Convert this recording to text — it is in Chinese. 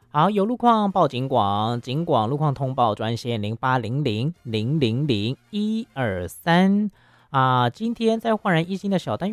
好，有路况报警广，警广路况通报专线0800000123啊。今天在焕然一新的小单元。